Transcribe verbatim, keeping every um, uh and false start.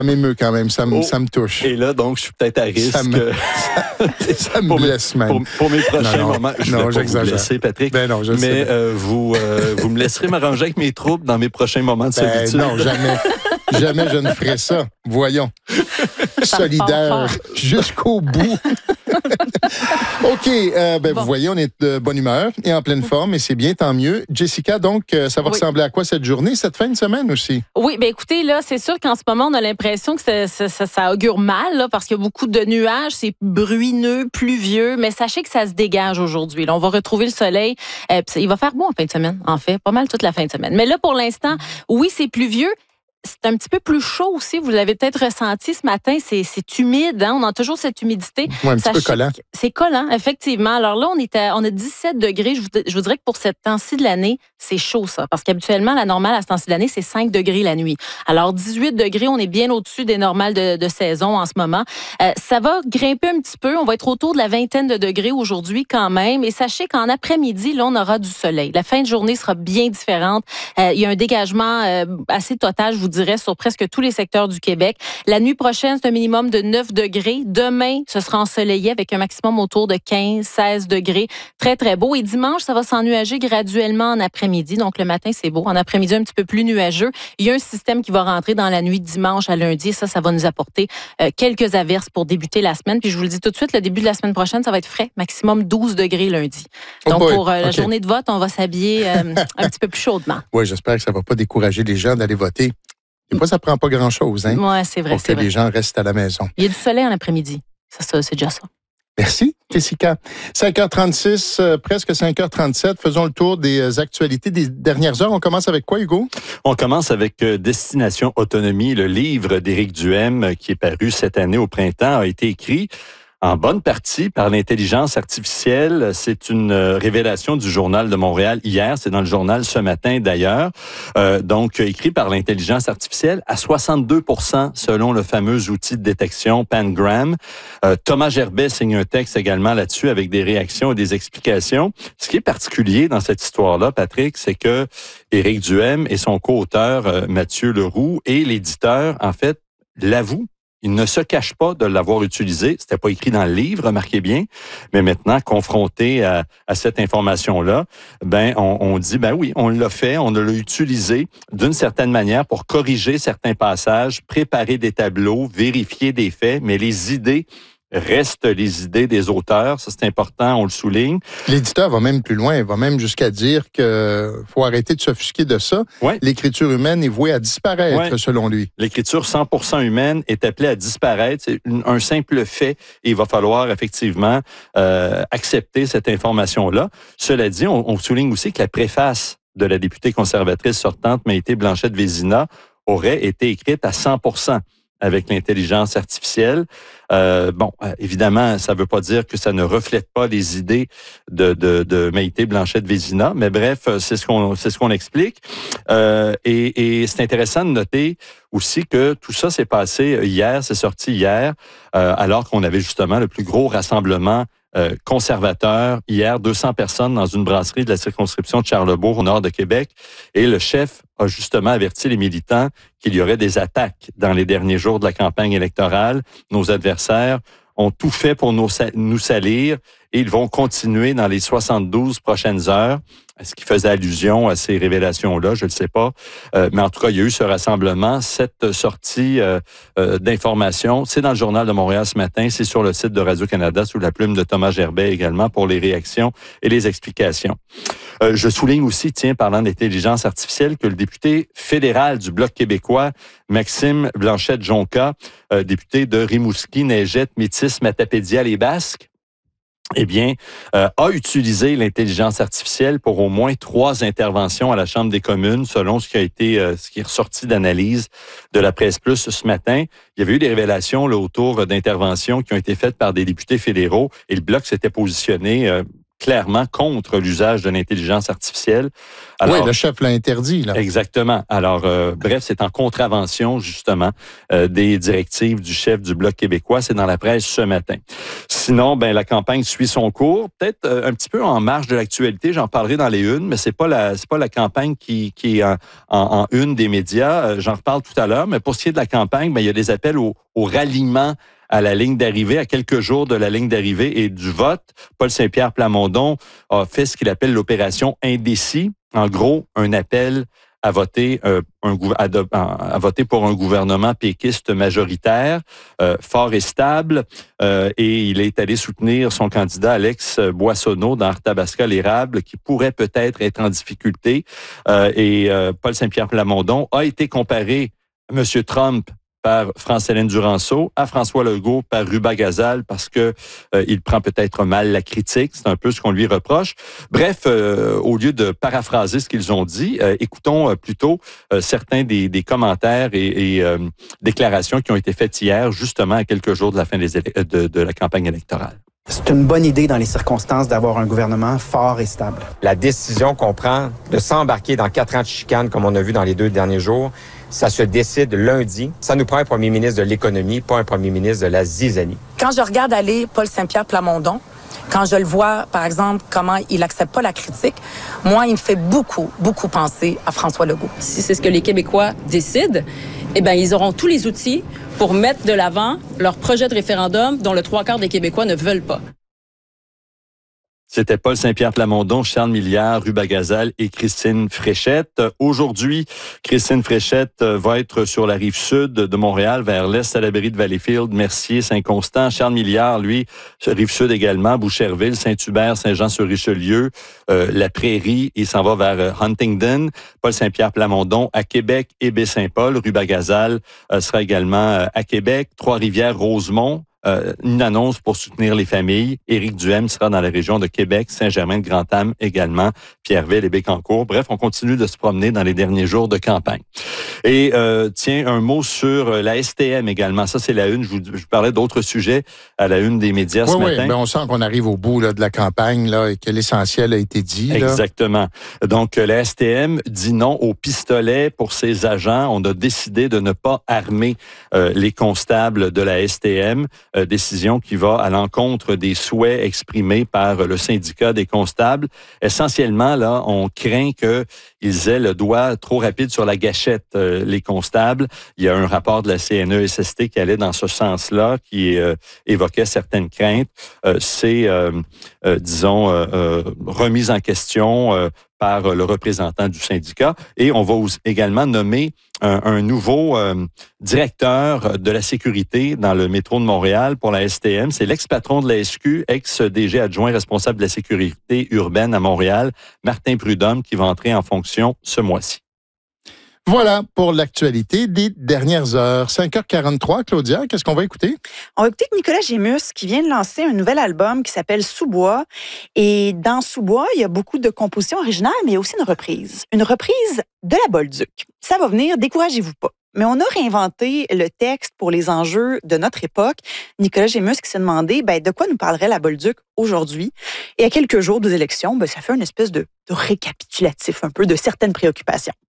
Ça m'émeut quand même, ça me, oh. ça me touche. Et là, donc, je suis peut-être à risque. Ça me, ça, ça me pour blesse mes, même. Pour, pour mes prochains non, non, moments, je ne non, vais pas vous blesser, Patrick. Ben non, je mais sais euh, vous, euh, vous me laisserez m'arranger avec mes troubles dans mes prochains moments de ben solitude. Non, jamais. Jamais je ne ferai ça. Voyons. Solidaire jusqu'au bout. OK. Euh, ben, bon. Vous voyez, on est de bonne humeur et en pleine forme et c'est bien, tant mieux. Jessica, donc, ça va oui. ressembler à quoi cette journée, cette fin de semaine aussi? Oui, bien écoutez, là, c'est sûr qu'en ce moment, on a l'impression que ça, ça, ça, ça augure mal là, parce qu'il y a beaucoup de nuages, c'est bruineux, pluvieux, mais sachez que ça se dégage aujourd'hui. Là, on va retrouver le soleil. Euh, il va faire beau en fin de semaine, en fait, pas mal toute la fin de semaine. Mais là, pour l'instant, oui, c'est pluvieux. C'est un petit peu plus chaud aussi. Vous l'avez peut-être ressenti ce matin. C'est, c'est humide. Hein? On a toujours cette humidité. Oui, un petit Sachez peu collant. C'est collant, effectivement. Alors là, on est à, on a dix-sept degrés. Je vous, je vous dirais que pour cette temps-ci de l'année, c'est chaud, ça. Parce qu'habituellement, la normale à ce temps-ci de l'année, c'est cinq degrés la nuit. Alors, dix-huit degrés, on est bien au-dessus des normales de, de saison en ce moment. Euh, ça va grimper un petit peu. On va être autour de la vingtaine de degrés aujourd'hui quand même. Et sachez qu'en après-midi, là, on aura du soleil. La fin de journée sera bien différente. Euh, il y a un dégagement euh, assez total, je vous dirais, sur presque tous les secteurs du Québec. La nuit prochaine, c'est un minimum de neuf degrés. Demain, ce sera ensoleillé avec un maximum autour de quinze, seize degrés. Très, très beau. Et dimanche, ça va s'ennuager graduellement en après-midi. Donc, le matin, c'est beau. En après-midi, un petit peu plus nuageux. Il y a un système qui va rentrer dans la nuit de dimanche à lundi. Et ça, ça va nous apporter euh, quelques averses pour débuter la semaine. Puis, je vous le dis tout de suite, le début de la semaine prochaine, ça va être frais. Maximum douze degrés lundi. Donc, oh pour euh, la okay. journée de vote, on va s'habiller euh, un petit peu plus chaudement. Oui, j'espère que ça ne va pas décourager les gens d'aller voter. Des fois, ça prend pas grand-chose, hein? Oui, c'est vrai, pour c'est que vrai. les gens restent à la maison. Il y a du soleil en après-midi. Ça, ça, c'est déjà ça. Merci, Jessica. cinq heures trente-six, euh, presque cinq heures trente-sept. Faisons le tour des actualités des dernières heures. On commence avec quoi, Hugo? On commence avec euh, Destination Autonomie. Le livre d'Éric Duhem, qui est paru cette année au printemps, a été écrit en bonne partie par l'intelligence artificielle. C'est une révélation du Journal de Montréal hier. C'est dans le journal ce matin d'ailleurs. Euh, donc, écrit par l'intelligence artificielle à soixante-deux pour cent selon le fameux outil de détection Pangram. Euh, Thomas Gerbet signe un texte également là-dessus avec des réactions et des explications. Ce qui est particulier dans cette histoire-là, Patrick, c'est que Éric Duhem et son co-auteur euh, Mathieu Leroux et l'éditeur, en fait, l'avouent. Il ne se cache pas de l'avoir utilisé. C'était pas écrit dans le livre, remarquez bien. Mais maintenant, confronté à, à cette information-là, ben, on, on dit, ben oui, on l'a fait, on l'a utilisé d'une certaine manière pour corriger certains passages, préparer des tableaux, vérifier des faits, mais les idées restent les idées des auteurs. Ça, c'est important, on le souligne. L'éditeur va même plus loin. Il va même jusqu'à dire qu'il faut arrêter de s'offusquer de ça. Ouais. L'écriture humaine est vouée à disparaître, ouais. selon lui. L'écriture cent pour cent humaine est appelée à disparaître. C'est un simple fait et il va falloir effectivement euh, accepter cette information-là. Cela dit, on, on souligne aussi que la préface de la députée conservatrice sortante, Maïté Blanchette-Vézina, aurait été écrite à cent pour cent avec l'intelligence artificielle. Euh, bon, évidemment, ça ne veut pas dire que ça ne reflète pas les idées de, de, de Maïté Blanchette-Vézina, mais bref, c'est ce qu'on, c'est ce qu'on explique. Euh, et, et c'est intéressant de noter aussi que tout ça s'est passé hier, c'est sorti hier, euh, alors qu'on avait justement le plus gros rassemblement Euh, conservateur. Hier, deux cents personnes dans une brasserie de la circonscription de Charlebourg, au nord de Québec. Et le chef a justement averti les militants qu'il y aurait des attaques dans les derniers jours de la campagne électorale. Nos adversaires ont tout fait pour nous, nous salir et ils vont continuer dans les soixante-douze prochaines heures. Est-ce qu'il faisait allusion à ces révélations-là? Je ne le sais pas. Euh, mais en tout cas, il y a eu ce rassemblement, cette sortie euh, euh, d'informations. C'est dans le Journal de Montréal ce matin. C'est sur le site de Radio-Canada sous la plume de Thomas Gerbet également pour les réactions et les explications. Euh, je souligne aussi, tiens, parlant d'intelligence artificielle, que le député fédéral du Bloc québécois, Maxime Blanchette-Jonca, euh, député de Rimouski, Neigette, Métis, Matapédia, les Basques, eh bien, euh, a utilisé l'intelligence artificielle pour au moins trois interventions à la Chambre des communes, selon ce qui a été, euh, ce qui est ressorti d'analyse de la Presse Plus ce matin. Il y avait eu des révélations là, autour d'interventions qui ont été faites par des députés fédéraux et le Bloc s'était positionné euh, clairement contre l'usage de l'intelligence artificielle. Alors, oui, le chef l'a interdit. Là. Exactement. Alors, euh, bref, c'est en contravention, justement, euh, des directives du chef du Bloc québécois. C'est dans la presse ce matin. Sinon, ben la campagne suit son cours. Peut-être euh, un petit peu en marge de l'actualité, j'en parlerai dans les unes, mais c'est pas la c'est pas la campagne qui, qui est en, en, en une des médias. Euh, j'en reparle tout à l'heure. Mais pour ce qui est de la campagne, ben il y a des appels au, au ralliement à la ligne d'arrivée, à quelques jours de la ligne d'arrivée et du vote. Paul Saint-Pierre Plamondon a fait ce qu'il appelle l'opération indécis. En gros, un appel à voter, euh, un, à, à voter pour un gouvernement péquiste majoritaire, euh, fort et stable. Euh, et il est allé soutenir son candidat Alex Boissonneau dans Arthabasca-l'Érable, qui pourrait peut-être être en difficulté. Euh, et euh, Paul Saint-Pierre Plamondon a été comparé à M. Trump par France-Hélène Duranceau, à François Legault par Ruba Gazal, parce que euh, il prend peut-être mal la critique. C'est un peu ce qu'on lui reproche. Bref, euh, au lieu de paraphraser ce qu'ils ont dit, euh, écoutons euh, plutôt euh, certains des, des commentaires et, et euh, déclarations qui ont été faites hier, justement à quelques jours de la fin des élec- de, de la campagne électorale. C'est une bonne idée dans les circonstances d'avoir un gouvernement fort et stable. La décision qu'on prend de s'embarquer dans quatre ans de chicane, comme on a vu dans les deux derniers jours, ça se décide lundi. Ça nous prend un premier ministre de l'économie, pas un premier ministre de la zizanie. Quand je regarde aller Paul Saint-Pierre Plamondon, quand je le vois, par exemple, comment il accepte pas la critique, moi, il me fait beaucoup, beaucoup penser à François Legault. Si c'est ce que les Québécois décident, eh bien, ils auront tous les outils pour mettre de l'avant leur projet de référendum dont le trois quarts des Québécois ne veulent pas. C'était Paul Saint-Pierre Plamondon, Charles Milliard, Ruba Gazal et Christine Fréchette. Aujourd'hui, Christine Fréchette va être sur la rive sud de Montréal, vers l'est, à l'abri de Valleyfield, Mercier, Saint-Constant. Charles Milliard, lui, sur rive sud également, Boucherville, Saint-Hubert, Saint-Jean-sur-Richelieu, euh, la Prairie. Il s'en va vers Huntingdon. Paul Saint-Pierre Plamondon à Québec et Baie-Saint-Paul. Ruba Gazal euh, sera également euh, à Québec. Trois-Rivières, Rosemont. Euh, une annonce pour soutenir les familles. Éric Duhem sera dans la région de Québec, Saint-Germain-de-Grand-Anne également, Pierreville et Bécancour. Bref, on continue de se promener dans les derniers jours de campagne. Et euh, tiens, un mot sur la S T M également. Ça, c'est la une. Je vous, je vous parlais d'autres sujets à la une des médias oui, ce oui, matin. Oui, on sent qu'on arrive au bout là, de la campagne là, et que l'essentiel a été dit. Là. Exactement. Donc, la S T M dit non au pistolet pour ses agents. On a décidé de ne pas armer euh, les constables de la S T M. Euh, décision qui va à l'encontre des souhaits exprimés par le syndicat des constables. Essentiellement, là, on craint qu'ils aient le doigt trop rapide sur la gâchette, euh, les constables. Il y a un rapport de la C N E S S T qui allait dans ce sens-là, qui euh, évoquait certaines craintes. Euh, c'est, euh, euh, disons, euh, euh, remise en question euh, par le représentant du syndicat. Et on va également nommer un, un nouveau euh, directeur de la sécurité dans le métro de Montréal pour la S T M. C'est l'ex-patron de la S Q, ex-D G adjoint responsable de la sécurité urbaine à Montréal, Martin Prudhomme, qui va entrer en fonction ce mois-ci. Voilà pour l'actualité des dernières heures. cinq heures quarante-trois, Claudia, qu'est-ce qu'on va écouter? On va écouter Nicolas Gémus qui vient de lancer un nouvel album qui s'appelle Sous-bois. Et dans Sous-bois, il y a beaucoup de compositions originales, mais il y a aussi une reprise. Une reprise de la Bolduc. Ça va venir, découragez-vous pas. Mais on a réinventé le texte pour les enjeux de notre époque. Nicolas Gémus qui s'est demandé ben, de quoi nous parlerait la Bolduc aujourd'hui. Et à quelques jours des élections, ben, ça fait une espèce de, de récapitulatif un peu de certaines préoccupations.